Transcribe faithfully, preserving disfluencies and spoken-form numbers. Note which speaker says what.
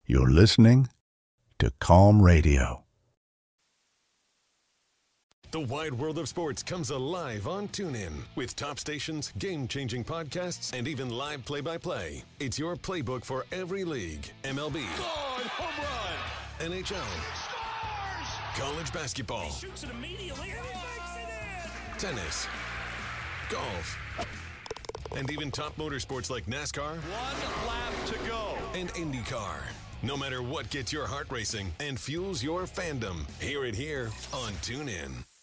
Speaker 1: You're listening to Calm Radio.
Speaker 2: The wide world of sports comes alive on TuneIn. With top stations, game-changing podcasts, and even live play-by-play. It's your playbook for every league. M L B.
Speaker 3: God, home run.
Speaker 2: N H L.
Speaker 3: Scores!
Speaker 2: College basketball.
Speaker 3: He shoots it immediately and he makes it in!
Speaker 2: Tennis. Golf. And even top motorsports like NASCAR.
Speaker 3: One lap to go.
Speaker 2: And IndyCar. No matter what gets your heart racing and fuels your fandom, hear it here on TuneIn.